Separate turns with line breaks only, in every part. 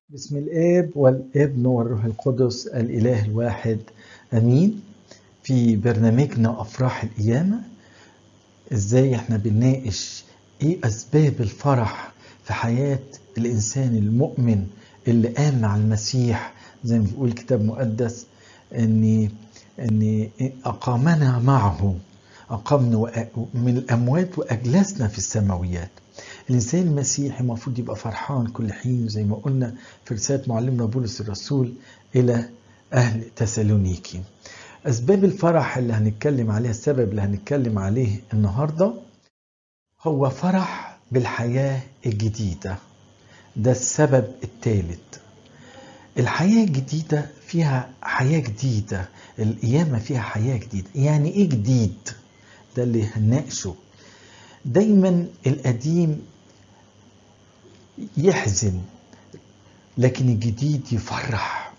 بسم الآب والابن والروح القدس الإله الواحد أمين. في برنامجنا أفراح القيامة إزاي إحنا بنناقش إيه أسباب الفرح في حياة الإنسان المؤمن اللي قام مع المسيح، زي ما بيقول الكتاب المقدس إن أقامنا معه، أقامنا من الأموات وأجلسنا في السماويات. الإنسان المسيحي المفروض يبقى فرحان كل حين، زي ما قلنا في رسالة معلمنا بولس الرسول إلى أهل تسالونيكي. أسباب الفرح اللي هنتكلم عليها، السبب اللي هنتكلم عليه النهاردة هو فرح بالحياة الجديدة. ده السبب الثالث. الحياة الجديدة فيها حياة جديدة، القيامة فيها حياة جديدة. يعني إيه جديد؟ ده اللي هنناقشه. دايما القديم يحزن لكن الجديد يفرح.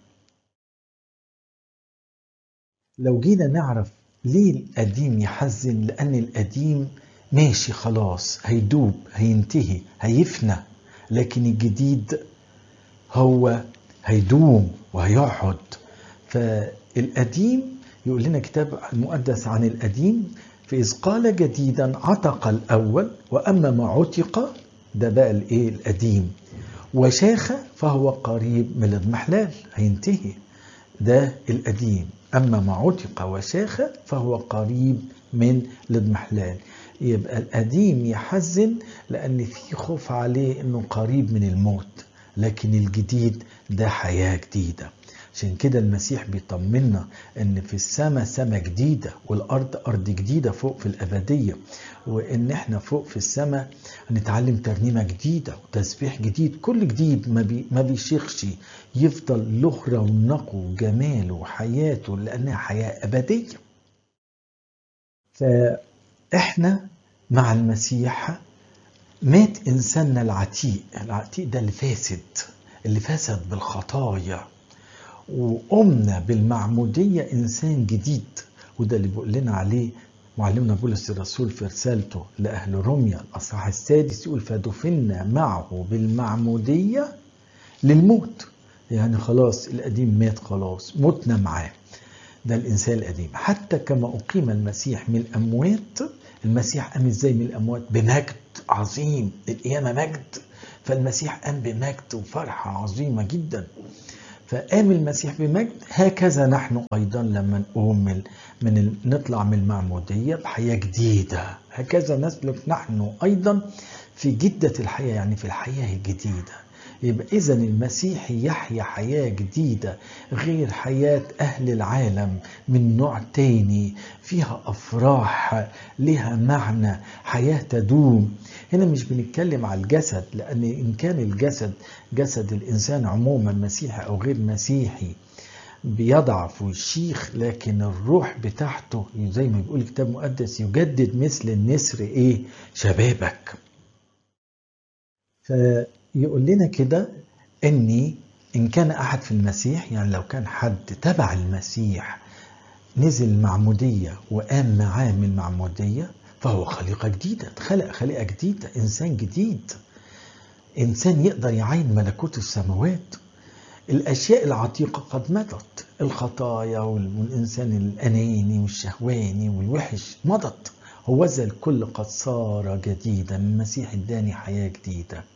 لو جينا نعرف ليه القديم يحزن، لأن القديم ماشي خلاص، هيدوب، هينتهي، هيفنى. لكن الجديد هو هيدوم وهيقعد. فالقديم يقول لنا كتاب المقدس عن القديم: فإذ قال جديدا عتق الأول، وأما ما عتق، ده بقى الايه القديم، وشاخ فهو قريب من الاضمحلال، هينتهي. ده القديم. أما ما عتق وشاخ فهو قريب من الاضمحلال. يبقى القديم يحزن لأن في خوف عليه أنه قريب من الموت، لكن الجديد ده حياة جديدة. عشان كده المسيح بيطمنا ان في السماء سماء جديدة، والارض ارض جديدة فوق في الابدية، وان احنا فوق في السماء هنتعلم ترنيمة جديدة وتسبيح جديد. كل جديد ما بيشيخش، يفضل له رونقه وجماله وحياته، لانها حياة ابدية. فاحنا مع المسيح مات انساننا العتيق ده اللي فاسد بالخطايا، وقمنا بالمعمودية إنسان جديد. وده اللي بيقول لنا عليه معلمنا بولس الرسول في رسالته لأهل روميا الأصحاح 6، يقول: فدفنا معه بالمعمودية للموت. يعني خلاص القديم مات، خلاص متنا معاه. ده الإنسان القديم. حتى كما أقيم المسيح من الأموات. المسيح قام إزاي من الأموات؟ بمجد عظيم. القيامة مجد، فالمسيح قام بمجد وفرحة عظيمة جدا. فقام المسيح بمجد. هكذا نحن أيضا لما نقوم نطلع من المعمودية بحياة جديدة، هكذا نسلك نحن أيضا في جدة الحياة، يعني في الحياة الجديدة. يبقى إذن المسيح يحيا حياة جديدة غير حياة أهل العالم، من نوع تاني، فيها أفراح، لها معنى، حياة تدوم. هنا مش بنتكلم على الجسد، لأن إن كان الجسد جسد الإنسان عموما مسيحي أو غير مسيحي بيضعف ويشيخ، لكن الروح بتاعته زي ما بيقول الكتاب المقدس يجدد مثل النسر شبابك. فيقول لنا كده إن كان أحد في المسيح، يعني لو كان حد تبع المسيح نزل المعمودية وقام معاه من المعمودية، فهو خليقة جديدة، اتخلق خليقة جديدة، إنسان جديد، إنسان يقدر يعين ملكوت السماوات. الأشياء العتيقة قد مضت، الخطايا والإنسان الأناني والشهواني والوحش مضت، هوذا الكل قد صار جديدا. المسيح اداني حياة جديدة.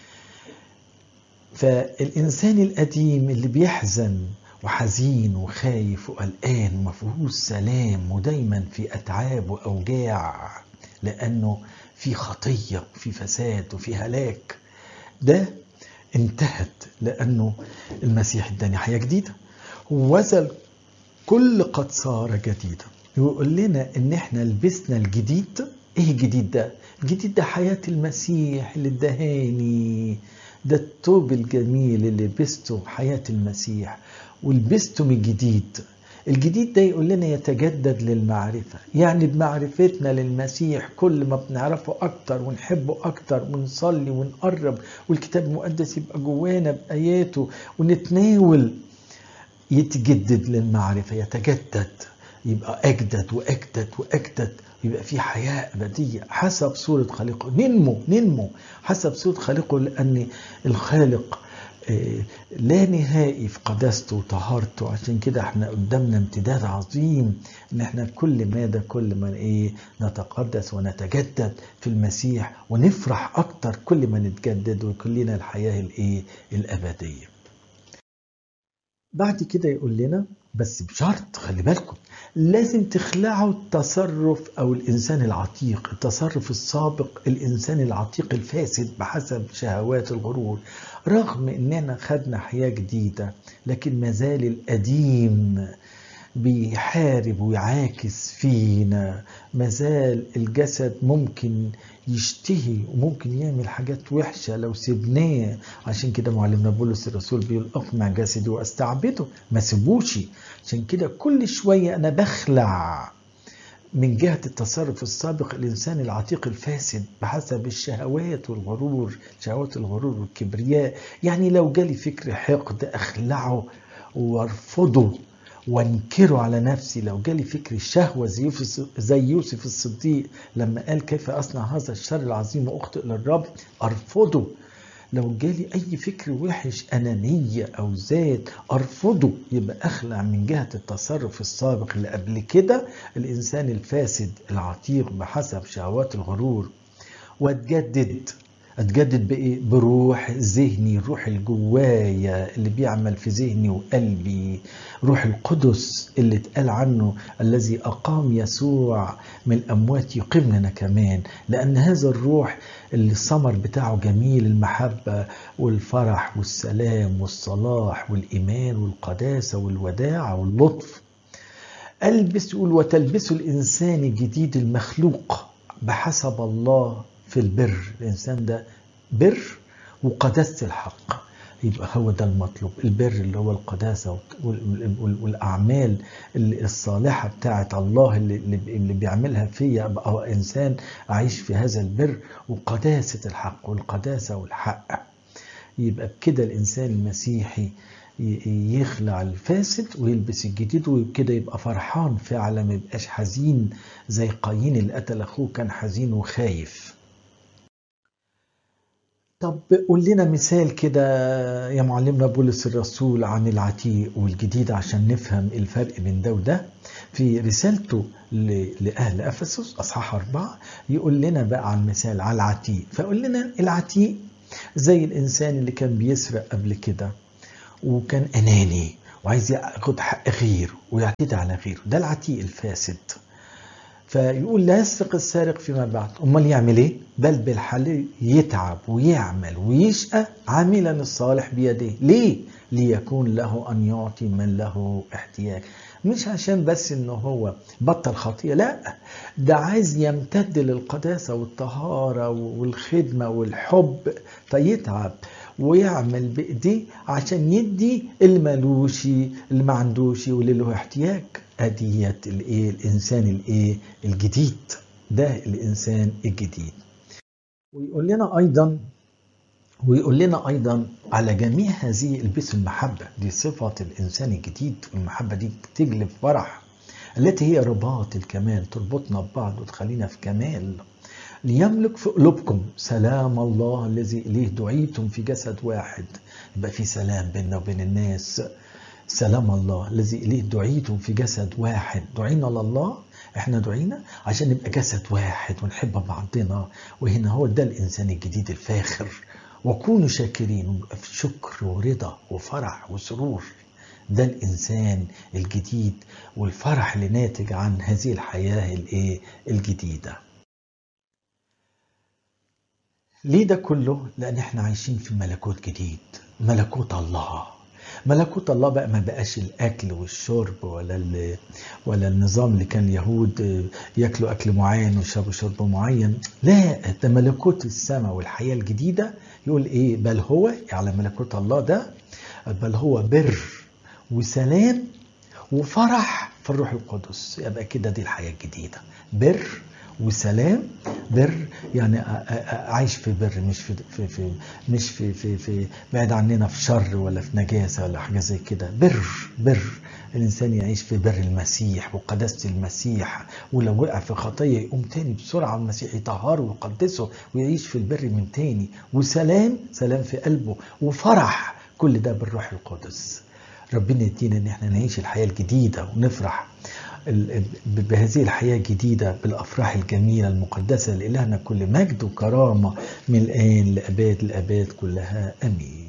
فالإنسان القديم اللي بيحزن وحزين وخايف وقلقان ومفيهوش سلام ودايما في أتعاب وأوجاع، لأنه في خطية وفي فساد وفي هلاك، ده انتهت لأنه المسيح اداني حياة جديدة. وذا كل قد صار جديدا. يقول لنا ان احنا لبسنا الجديد. ايه الجديد ده؟ الجديد ده حياة المسيح اللي ادهاني، ده الثوب الجميل اللي لبسته حياة المسيح ولبسته من جديد. الجديد ده يقول لنا يتجدد للمعرفة، يعني بمعرفتنا للمسيح كل ما بنعرفه أكتر ونحبه أكتر ونصلي ونقرب، والكتاب المقدس يبقى جوانا بآياته ونتناول، يتجدد للمعرفة، يتجدد، يبقى أجدد وأجدد وأجدد، يبقى في حياة أبدية حسب صورة خالقه. ننمو حسب صورة خالقه، لأن الخالق لا نهائي في قداسته وطهارته. عشان كده احنا قدامنا امتداد عظيم ان احنا كل ما نتقدس ونتجدد في المسيح، ونفرح اكتر كل ما نتجدد ويكون لنا الحياة الابدية. بعد كده يقول لنا بس بشرط، خلي بالكم، لازم تخلعوا التصرف او الانسان العتيق، التصرف السابق، الانسان العتيق الفاسد بحسب شهوات الغرور. رغم اننا خدنا حياة جديدة لكن مازال القديم بيحارب ويعاكس فينا، مازال الجسد ممكن يشتهي وممكن يعمل حاجات وحشة لو سيبناه. عشان كده معلمنا بولس الرسول بيقول اقمع جسدي واستعبده، ما سيبوش. عشان كده كل شوية انا بخلع من جهة التصرف السابق الإنسان العتيق الفاسد بحسب الشهوات والغرور، شهوات الغرور والكبرياء. يعني لو جالي فكر حقد أخلعه وارفضه وانكره على نفسي. لو جالي فكر الشهوة زي يوسف الصديق لما قال كيف أصنع هذا الشر العظيم وأخطئ للرب، أرفضه. لو جالي أي فكر وحش، أنانية أو ذات، أرفضه. يبقى أخلع من جهة التصرف السابق اللي قبل كده الإنسان الفاسد العتيق بحسب شهوات الغرور، أتجدد بإيه؟ بروح ذهني، الروح الجوايا اللي بيعمل في ذهني وقلبي، روح القدس اللي اتقال عنه الذي أقام يسوع من الأموات يقيمنا كمان. لأن هذا الروح اللي الثمر بتاعه جميل، المحبة والفرح والسلام والصلاح والإيمان والقداسة والوداعة واللطف. يقول وتلبسوا الإنسان الجديد المخلوق بحسب الله في البر. الإنسان ده بر وقداسة الحق، يبقى هو ده المطلوب. البر اللي هو القداسة والأعمال الصالحة بتاعت الله اللي بيعملها فيا، أبقى إنسان أعيش في هذا البر وقداسة الحق والقداسة والحق. يبقى بكده الإنسان المسيحي يخلع الفاسد ويلبس الجديد، وكده يبقى فرحان فعلا، ما يبقاش حزين زي قايين اللي قتل أخوه، كان حزين وخايف. طب قول لنا مثال كده يا معلمنا بولس الرسول عن العتيق والجديد عشان نفهم الفرق بين ده وده. في رسالته لأهل أفسس أصحاح 4 يقول لنا بقى عن مثال على العتيق. فقول لنا العتيق زي الإنسان اللي كان بيسرق قبل كده وكان أناني وعايز ياخد حق غيره ويعتدي على غيره، ده العتيق الفاسد. فيقول لا يسرق السارق فيما بعد، امال يعمل ايه؟ بل بالحل يتعب ويعمل ويشقى عاملا الصالح بيديه. ليه؟ ليكون له ان يعطي من له احتياج. مش عشان بس انه هو بطل خطيئة، لا، ده عايز يمتد للقداسة والطهارة والخدمة والحب، فيتعب ويعمل بإيديه عشان يدي اللي مالوش، اللي ما عندوش، واللي له احتياج. اديت الانسان الجديد، ده الانسان الجديد. ويقول لنا ايضا على جميع هذه البسوا المحبه، دي صفه الانسان الجديد. والمحبه دي تجلب فرح، التي هي رباط الكمال، تربطنا ببعض وتخلينا في كمال. ليملك في قلوبكم سلام الله الذي اليه دعيتم في جسد واحد. يبقى في سلام بيننا وبين الناس. سلام الله الذي إليه دعيتم في جسد واحد. دعينا لله، احنا دعينا عشان نبقى جسد واحد ونحب بعضنا. وهنا هو ده الإنسان الجديد الفاخر. وكونوا شاكرين، ونبقى في شكر ورضا وفرح وسرور. ده الإنسان الجديد والفرح اللي ناتج عن هذه الحياة الجديدة. ليه ده كله؟ لأن احنا عايشين في ملكوت جديد، ملكوت الله. ملكوت الله بقى ما بقاش الأكل والشرب ولا النظام اللي كان اليهود يأكلوا أكل معين ويشربوا شرب معين. لا، ده ملكوت السماء والحياة الجديدة. يقول إيه؟ بل هو على ملكوت الله ده، بل هو بر وسلام وفرح في الروح القدس. يبقى كده دي الحياة الجديدة، بر وسلام. بر يعني عايش في بر، مش في بعد عننا في شر ولا في نجاسة ولا حاجة زي كده. بر الإنسان يعيش في بر المسيح وقداسة المسيح، ولو وقع في خطية يقوم تاني بسرعة المسيح يطهره ويقدسه ويعيش في البر من تاني. وسلام، سلام في قلبه، وفرح كل ده بالروح القدس. ربنا يدينا ان احنا نعيش الحياة الجديدة ونفرح بهذه الحياة الجديدة بالأفراح الجميلة المقدسة. لإلهنا كل مجد وكرامة من الآن لأباد الآباد كلها، آمين.